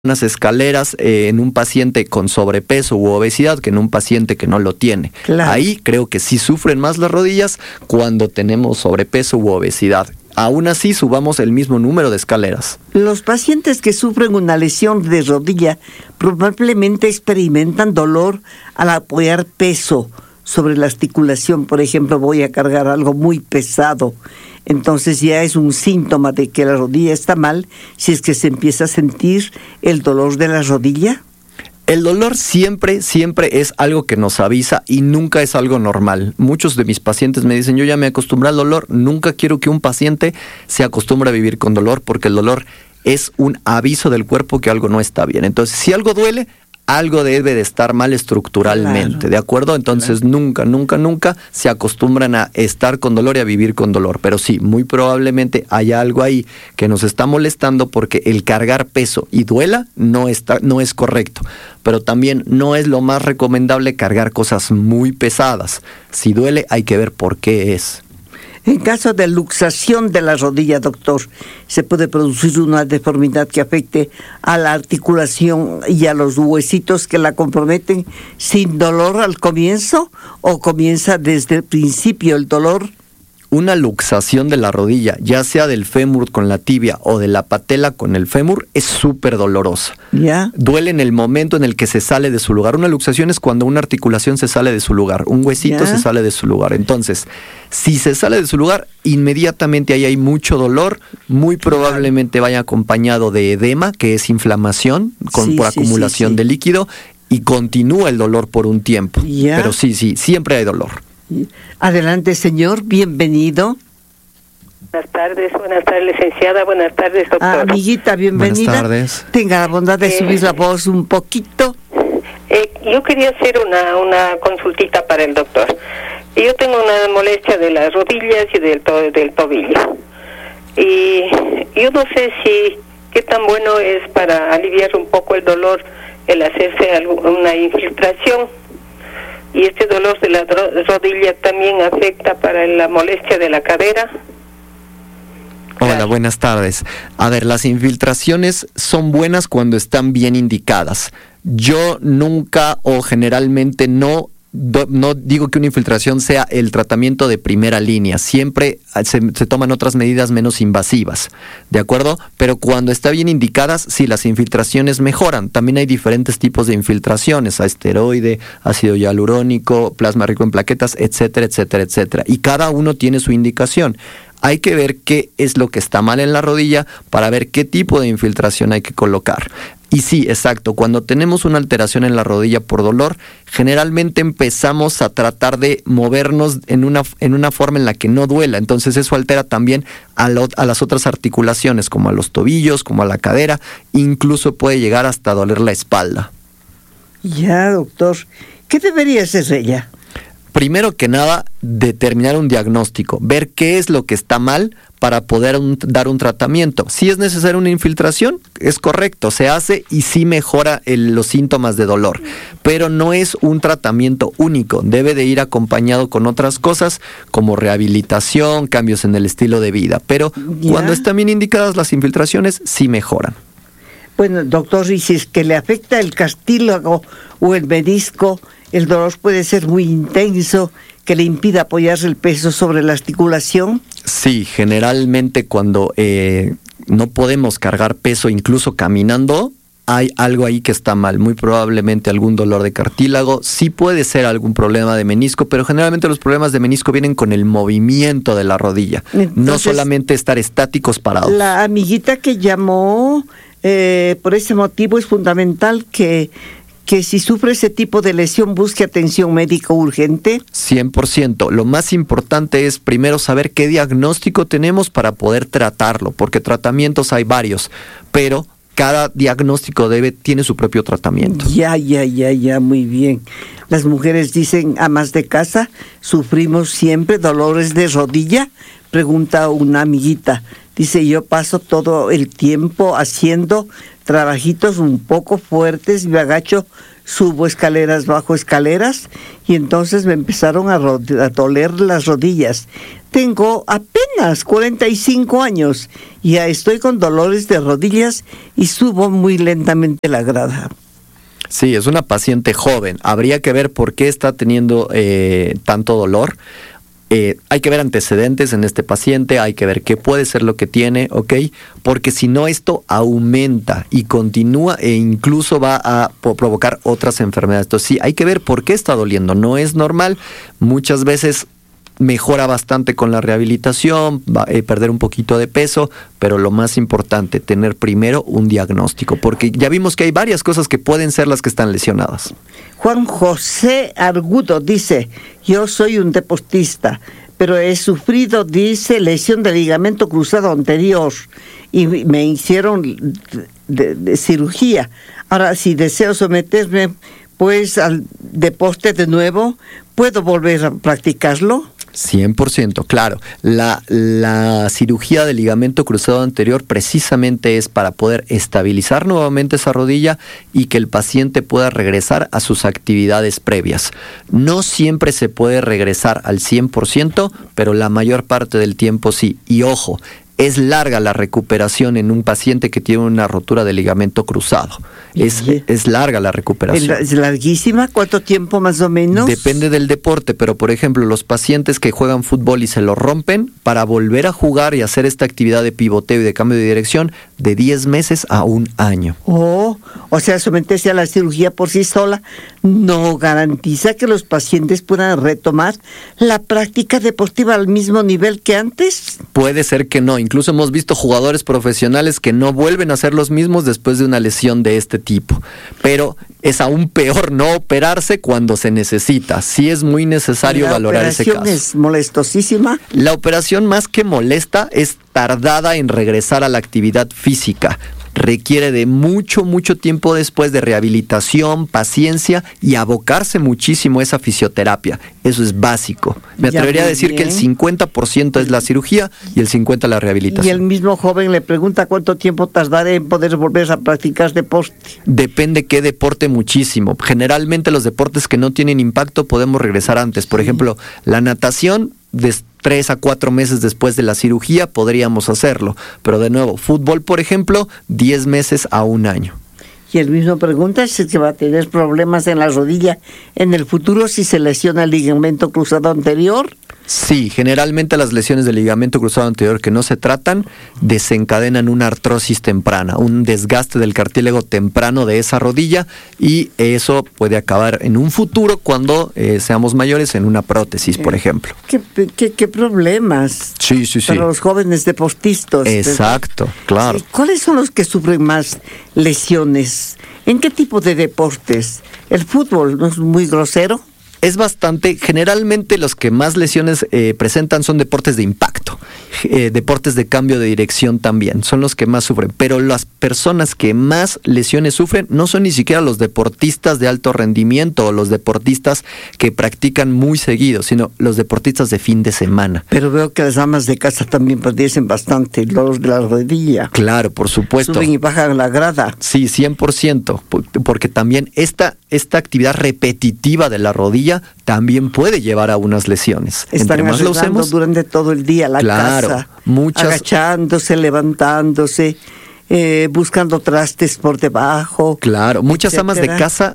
unas escaleras en un paciente con sobrepeso u obesidad que en un paciente que no lo tiene. Claro. Ahí creo que sí sufren más las rodillas cuando tenemos sobrepeso u obesidad. Aún así, subamos el mismo número de escaleras. Los pacientes que sufren una lesión de rodilla probablemente experimentan dolor al apoyar peso sobre la articulación. Por ejemplo, voy a cargar algo muy pesado. Entonces ya es un síntoma de que la rodilla está mal, si es que se empieza a sentir el dolor de la rodilla. El dolor siempre es algo que nos avisa y nunca es algo normal. Muchos de mis pacientes me dicen, yo ya me acostumbré al dolor. Nunca quiero que un paciente se acostumbre a vivir con dolor, porque el dolor es un aviso del cuerpo que algo no está bien. Entonces, si algo duele, algo debe de estar mal estructuralmente, claro, ¿de acuerdo? Entonces nunca se acostumbran a estar con dolor y a vivir con dolor. Pero sí, muy probablemente haya algo ahí que nos está molestando, porque el cargar peso y duela no es correcto. Pero también no es lo más recomendable cargar cosas muy pesadas. Si duele, hay que ver por qué es. En caso de luxación de la rodilla, doctor, ¿se puede producir una deformidad que afecte a la articulación y a los huesitos que la comprometen sin dolor al comienzo, o comienza desde el principio el dolor? Una luxación de la rodilla, ya sea del fémur con la tibia o de la patela con el fémur, es súper dolorosa. ¿Ya? Duele en el momento en el que se sale de su lugar. Una luxación es cuando una articulación se sale de su lugar, un huesito se sale de su lugar. Entonces, si se sale de su lugar, inmediatamente ahí hay mucho dolor, muy probablemente vaya acompañado de edema, que es inflamación por acumulación de líquido, y continúa el dolor por un tiempo. ¿Ya? Pero sí, siempre hay dolor. Adelante, señor, bienvenido. Buenas tardes, licenciada, buenas tardes, doctor. Amiguita, bienvenida. Buenas tardes. Tenga la bondad de subir la voz un poquito. Yo quería hacer una consultita para el doctor. Yo tengo una molestia de las rodillas y del tobillo. Y yo no sé qué tan bueno es para aliviar un poco el dolor el hacerse una infiltración. Y este dolor de la rodilla también afecta para la molestia de la cadera. Hola, buenas tardes. A ver, las infiltraciones son buenas cuando están bien indicadas. Yo nunca o generalmente no digo que una infiltración sea el tratamiento de primera línea. Siempre se toman otras medidas menos invasivas, ¿de acuerdo? Pero cuando está bien indicadas, sí, las infiltraciones mejoran. También hay diferentes tipos de infiltraciones: esteroide, ácido hialurónico, plasma rico en plaquetas, etcétera, etcétera, etcétera. Y cada uno tiene su indicación. Hay que ver qué es lo que está mal en la rodilla para ver qué tipo de infiltración hay que colocar. Y sí, exacto, cuando tenemos una alteración en la rodilla por dolor, generalmente empezamos a tratar de movernos en una forma en la que no duela. Entonces eso altera también a las otras articulaciones, como a los tobillos, como a la cadera, incluso puede llegar hasta doler la espalda. Ya, doctor. ¿Qué debería hacer ella? Primero que nada, determinar un diagnóstico, ver qué es lo que está mal para poder dar un tratamiento. Si es necesaria una infiltración, es correcto, se hace y sí mejora los síntomas de dolor, pero no es un tratamiento único, debe de ir acompañado con otras cosas como rehabilitación, cambios en el estilo de vida, pero cuando están bien indicadas las infiltraciones, sí mejoran. Bueno, doctor, y si es que le afecta el cartílago o el menisco, el dolor puede ser muy intenso, que le impida apoyarse el peso sobre la articulación. Sí, generalmente cuando no podemos cargar peso incluso caminando, hay algo ahí que está mal. Muy probablemente algún dolor de cartílago, sí puede ser algún problema de menisco, pero generalmente los problemas de menisco vienen con el movimiento de la rodilla. Entonces, no solamente estar estáticos parados. La amiguita que llamó, por ese motivo es fundamental que si sufre ese tipo de lesión busque atención médica urgente. 100%. Lo más importante es primero saber qué diagnóstico tenemos para poder tratarlo, porque tratamientos hay varios, pero cada diagnóstico tiene su propio tratamiento. Ya, muy bien. Las mujeres dicen, amas de casa, ¿sufrimos siempre dolores de rodilla? Pregunta una amiguita. Dice, yo paso todo el tiempo haciendo trabajitos un poco fuertes, me agacho, subo escaleras, bajo escaleras, y entonces me empezaron a doler las rodillas. Tengo apenas 45 años y ya estoy con dolores de rodillas y subo muy lentamente la grada. Sí, es una paciente joven. Habría que ver por qué está teniendo tanto dolor. Hay que ver antecedentes en este paciente, hay que ver qué puede ser lo que tiene, ¿ok? Porque si no, esto aumenta y continúa e incluso va a provocar otras enfermedades. Entonces sí, hay que ver por qué está doliendo. No es normal. Muchas veces mejora bastante con la rehabilitación, perder un poquito de peso, pero lo más importante, tener primero un diagnóstico, porque ya vimos que hay varias cosas que pueden ser las que están lesionadas. Juan José Argudo dice, yo soy un deportista, pero he sufrido, dice, lesión de ligamento cruzado anterior y me hicieron de cirugía. Ahora, si deseo someterme pues al deporte de nuevo, ¿puedo volver a practicarlo? 100%, claro. La cirugía de ligamento cruzado anterior precisamente es para poder estabilizar nuevamente esa rodilla y que el paciente pueda regresar a sus actividades previas. No siempre se puede regresar al 100%, pero la mayor parte del tiempo sí. Y ojo, es larga la recuperación en un paciente que tiene una rotura de ligamento cruzado. Es larga la recuperación. ¿Es larguísima? ¿Cuánto tiempo más o menos? Depende del deporte, pero por ejemplo, los pacientes que juegan fútbol y se lo rompen, para volver a jugar y hacer esta actividad de pivoteo y de cambio de dirección, de 10 meses a 1 año. O sea, someterse a la cirugía por sí sola no garantiza que los pacientes puedan retomar la práctica deportiva al mismo nivel que antes. Puede ser que no. Incluso hemos visto jugadores profesionales que no vuelven a ser los mismos después de una lesión de este tipo. Pero es aún peor no operarse cuando se necesita. Sí es muy necesario valorar ese caso. ¿La operación es molestosísima? La operación, más que molesta, es tardada en regresar a la actividad física. Requiere de mucho tiempo después de rehabilitación, paciencia y abocarse muchísimo a esa fisioterapia. Eso es básico. Me atrevería a decir que el 50% es la cirugía y el 50% la rehabilitación. Y el mismo joven le pregunta cuánto tiempo tardaré en poder volver a practicar deporte. Depende qué deporte, muchísimo. Generalmente los deportes que no tienen impacto podemos regresar antes. Por ejemplo, la natación, de 3 a 4 meses después de la cirugía podríamos hacerlo. Pero de nuevo, fútbol, por ejemplo, 10 meses a 1 año. Y el mismo pregunta si se va a tener problemas en la rodilla en el futuro si se lesiona el ligamento cruzado anterior. Sí, generalmente las lesiones del ligamento cruzado anterior que no se tratan desencadenan una artrosis temprana, un desgaste del cartílago temprano de esa rodilla, y eso puede acabar en un futuro cuando seamos mayores en una prótesis, por ejemplo. ¿Qué problemas? Sí. Para los jóvenes deportistas. Exacto, claro. ¿Cuáles son los que sufren más lesiones? ¿En qué tipo de deportes? ¿El fútbol no es muy grosero? Es bastante, generalmente los que más lesiones presentan son deportes de impacto, deportes de cambio de dirección también, son los que más sufren, pero las personas que más lesiones sufren no son ni siquiera los deportistas de alto rendimiento o los deportistas que practican muy seguido, sino los deportistas de fin de semana. Pero veo que las amas de casa también padecen bastante el dolor de la rodilla. Claro, por supuesto. Suben y bajan la grada. Sí, 100%, porque también esta actividad repetitiva de la rodilla también puede llevar a unas lesiones. Están arreglando durante todo el día la casa, agachándose, levantándose, buscando trastes por debajo. Claro, muchas amas de casa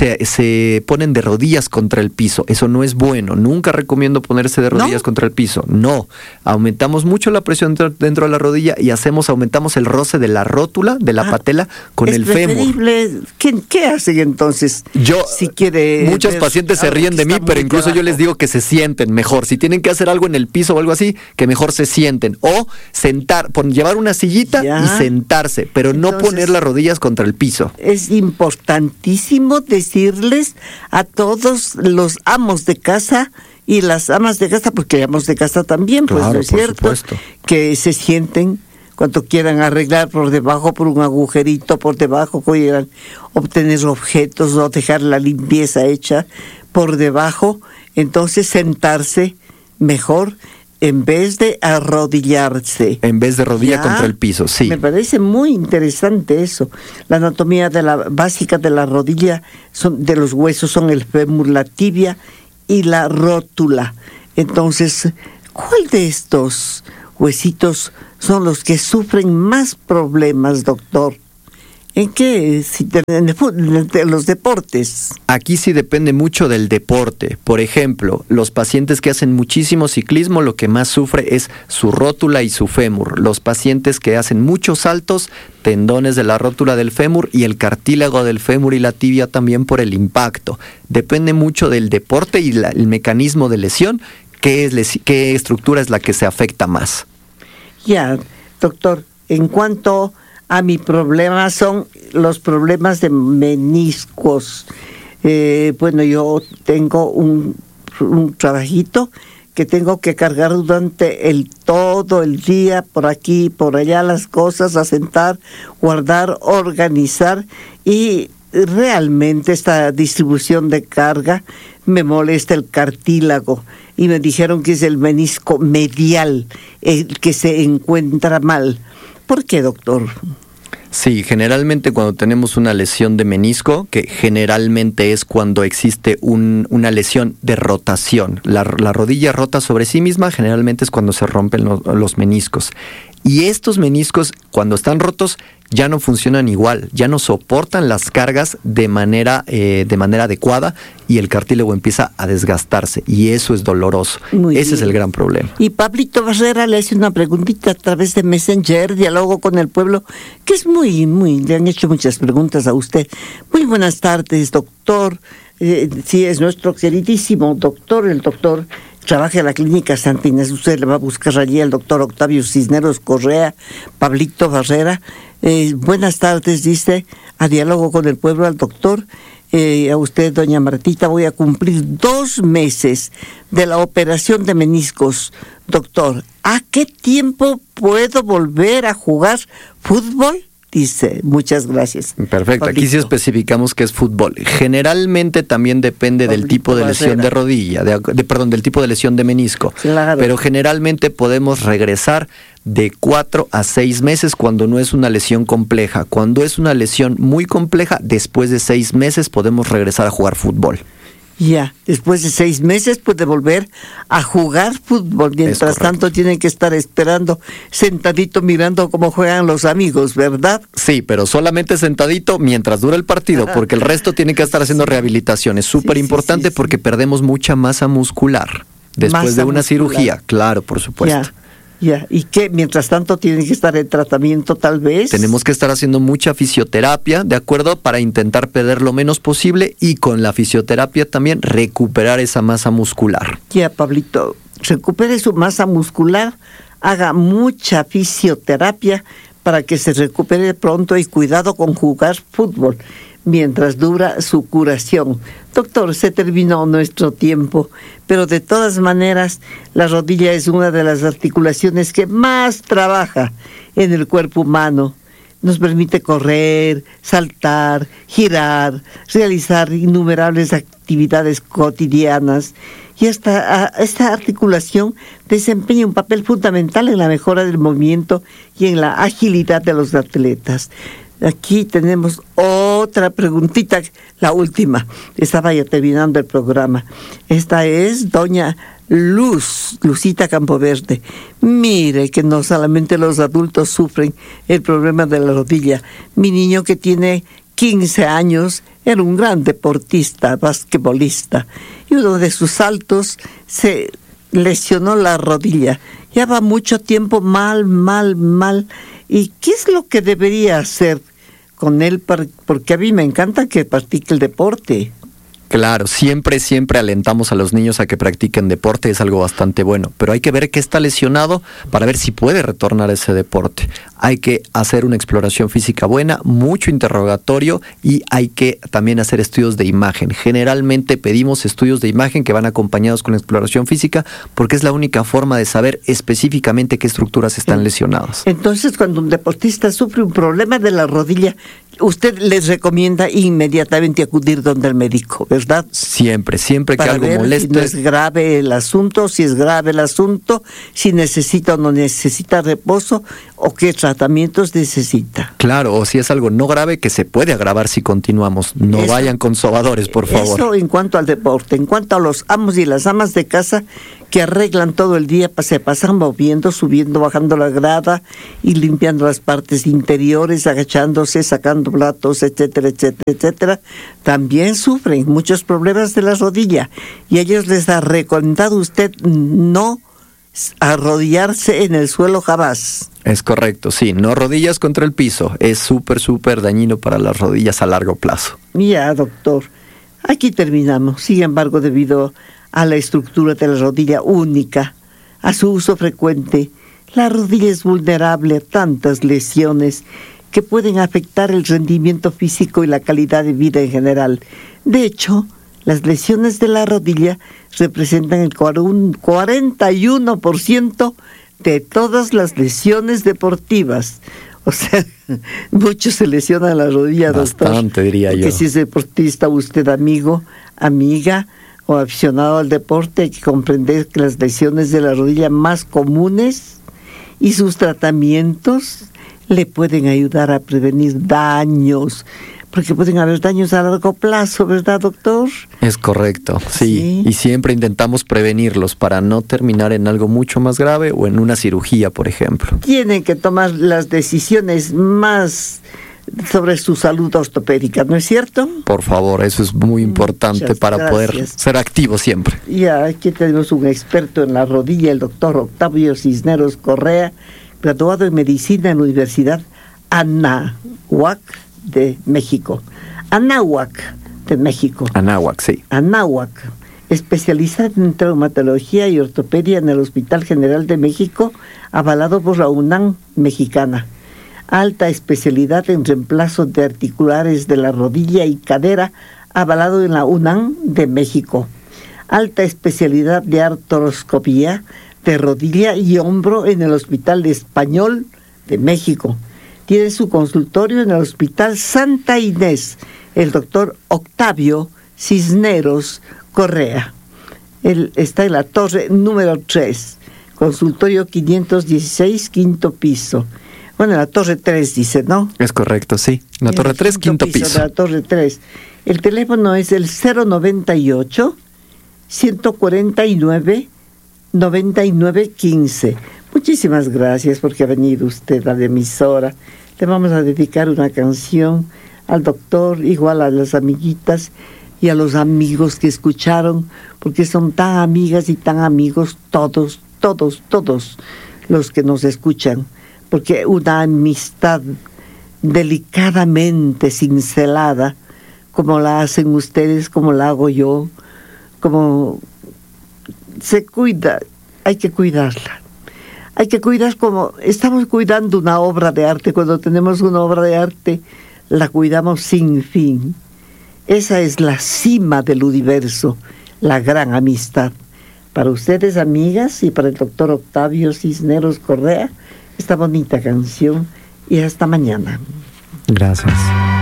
se ponen de rodillas contra el piso. Eso no es bueno. Nunca recomiendo ponerse de rodillas contra el piso. No. Aumentamos mucho la presión dentro de la rodilla y aumentamos el roce de la rótula, de la patela, con el fémur. ¿Qué hacen entonces? Muchos pacientes se ríen de mí, pero incluso yo les digo que se sienten mejor. Si tienen que hacer algo en el piso o algo así, que mejor se sienten. O llevar una sillita y sentarse, pero no poner las rodillas contra el piso. Es importantísimo decirles a todos los amos de casa y las amas de casa, porque amos de casa también, pues no es cierto, que se sienten cuando quieran arreglar por debajo, por un agujerito por debajo, quieran obtener objetos o dejar la limpieza hecha por debajo, entonces sentarse mejor en vez de arrodillarse. En vez de rodilla contra el piso, sí. Me parece muy interesante eso. La anatomía básica de la rodilla de los huesos son el fémur, la tibia y la rótula. Entonces, ¿cuál de estos huesitos son los que sufren más problemas, doctor? ¿En qué? En los deportes. Aquí sí depende mucho del deporte. Por ejemplo, los pacientes que hacen muchísimo ciclismo, lo que más sufre es su rótula y su fémur. Los pacientes que hacen muchos saltos, tendones de la rótula del fémur y el cartílago del fémur y la tibia también por el impacto. Depende mucho del deporte y el mecanismo de lesión, qué estructura es la que se afecta más. Ya, doctor, en cuanto a mi problema son los problemas de meniscos. Bueno, yo tengo un trabajito que tengo que cargar durante todo el día, por aquí, por allá, las cosas, asentar, guardar, organizar, y realmente esta distribución de carga me molesta el cartílago, y me dijeron que es el menisco medial el que se encuentra mal. ¿Por qué, doctor? Sí, generalmente cuando tenemos una lesión de menisco, que generalmente es cuando existe una lesión de rotación, la rodilla rota sobre sí misma, generalmente es cuando se rompen los meniscos. Y estos meniscos, cuando están rotos, ya no funcionan igual, ya no soportan las cargas de manera adecuada, y el cartílago empieza a desgastarse, y eso es doloroso. Ese es el gran problema. Y Pablito Barrera le hace una preguntita a través de Messenger, Diálogo con el Pueblo, que es le han hecho muchas preguntas a usted. Muy buenas tardes, doctor. Sí, es nuestro queridísimo doctor, el doctor trabaja en la clínica Santa Inés. Usted le va a buscar allí al doctor Octavio Cisneros Correa, Pablito Barrera. Buenas tardes, dice, a Diálogo con el Pueblo, al doctor. A usted, doña Martita, voy a cumplir 2 meses de la operación de meniscos. Doctor, ¿a qué tiempo puedo volver a jugar fútbol? Dice, muchas gracias. Perfecto, Pablito. Aquí sí especificamos que es fútbol. Generalmente también depende Pablito del tipo de lesión de rodilla, del tipo de lesión de menisco. Claro. Pero generalmente podemos regresar de 4 a 6 meses cuando no es una lesión compleja. Cuando es una lesión muy compleja, después de 6 meses podemos regresar a jugar fútbol. Ya, después de 6 meses puede volver a jugar fútbol. Mientras tanto tienen que estar esperando, sentadito mirando cómo juegan los amigos, ¿verdad? Sí, pero solamente sentadito mientras dura el partido, porque el resto tiene que estar haciendo rehabilitación. Es súper importante porque perdemos mucha masa muscular después de una cirugía. Claro, por supuesto. Ya, ¿y qué? Mientras tanto tienen que estar en tratamiento, tal vez. Tenemos que estar haciendo mucha fisioterapia, ¿de acuerdo? Para intentar perder lo menos posible, y con la fisioterapia también recuperar esa masa muscular. Ya, Pablito, recupere su masa muscular, haga mucha fisioterapia para que se recupere pronto, y cuidado con jugar fútbol mientras dura su curación. Doctor, se terminó nuestro tiempo, pero de todas maneras, la rodilla es una de las articulaciones que más trabaja en el cuerpo humano. Nos permite correr, saltar, girar, realizar innumerables actividades cotidianas, y esta articulación desempeña un papel fundamental en la mejora del movimiento y en la agilidad de los atletas. Aquí tenemos otra preguntita, la última. Estaba ya terminando el programa. Esta es doña Lucita Campoverde. Mire que no solamente los adultos sufren el problema de la rodilla. Mi niño, que tiene 15 años, era un gran deportista, basquetbolista, y uno de sus saltos se lesionó la rodilla. Lleva mucho tiempo mal. ¿Y qué es lo que debería hacer con él? Porque a mí me encanta que practique el deporte. Claro, siempre alentamos a los niños a que practiquen deporte, es algo bastante bueno, pero hay que ver que está lesionado para ver si puede retornar a ese deporte. Hay que hacer una exploración física buena, mucho interrogatorio, y hay que también hacer estudios de imagen. Generalmente pedimos estudios de imagen que van acompañados con la exploración física, porque es la única forma de saber específicamente qué estructuras están lesionadas. Entonces, cuando un deportista sufre un problema de la rodilla, usted les recomienda inmediatamente acudir donde el médico, ¿verdad? Siempre que Para algo ver moleste. si no es grave el asunto, si es grave el asunto, si necesita o no necesita reposo, o qué tratamientos necesita. Claro, o si es algo no grave que se puede agravar si continuamos. No Eso- vayan con sobadores, por favor. Eso en cuanto al deporte. En cuanto a los amos y las amas de casa que arreglan todo el día, se pasan moviendo, subiendo, bajando la grada y limpiando las partes interiores, agachándose, sacando platos, etcétera, etcétera, etcétera, también sufren muchos problemas de la rodilla, y a ellos les ha recomendado usted no arrodillarse en el suelo jamás. Es correcto, sí. No rodillas contra el piso. Es súper dañino para las rodillas a largo plazo. Ya, doctor, aquí terminamos. Sin embargo, debido a la estructura de la rodilla única, a su uso frecuente, la rodilla es vulnerable a tantas lesiones que pueden afectar el rendimiento físico y la calidad de vida en general. De hecho, las lesiones de la rodilla representan el 41% de todas las lesiones deportivas. O sea, muchos se lesionan la rodilla, doctor. Bastante, diría yo. Que si es deportista, usted amigo, amiga o aficionado al deporte, hay que comprender que las lesiones de la rodilla más comunes y sus tratamientos le pueden ayudar a prevenir daños, porque pueden haber daños a largo plazo, ¿verdad, doctor? Es correcto, sí. Y siempre intentamos prevenirlos para no terminar en algo mucho más grave o en una cirugía, por ejemplo. Tienen que tomar las decisiones más sobre su salud ortopédica, ¿no es cierto? Por favor, eso es muy importante Muchas para poder gracias. ser activo siempre. Ya, aquí tenemos un experto en la rodilla, el doctor Octavio Cisneros Correa, graduado en medicina en la Universidad Anáhuac de México. Anáhuac de México. Anáhuac, sí. Anáhuac, especializada en traumatología y ortopedia en el Hospital General de México, avalado por la UNAM mexicana. Alta especialidad en reemplazo de articulares de la rodilla y cadera, avalado en la UNAM de México. Alta especialidad de artroscopía de rodilla y hombro en el Hospital Español de México. Tiene su consultorio en el Hospital Santa Inés, el doctor Octavio Cisneros Correa. Él está en la torre número 3, consultorio 516, quinto piso. Bueno, la torre 3 dice, ¿no? Es correcto, sí. La torre 3, quinto piso. De la torre 3. El teléfono es el 098 149 9915. Muchísimas gracias porque ha venido usted a la emisora. Le vamos a dedicar una canción al doctor, igual a las amiguitas y a los amigos que escucharon, porque son tan amigas y tan amigos todos los que nos escuchan, porque una amistad delicadamente cincelada, como la hacen ustedes, como la hago yo, como se cuida, hay que cuidarla. Hay que cuidar como estamos cuidando una obra de arte. Cuando tenemos una obra de arte, la cuidamos sin fin. Esa es la cima del universo, la gran amistad. Para ustedes, amigas, y para el doctor Octavio Cisneros Correa, esta bonita canción, y hasta mañana. Gracias.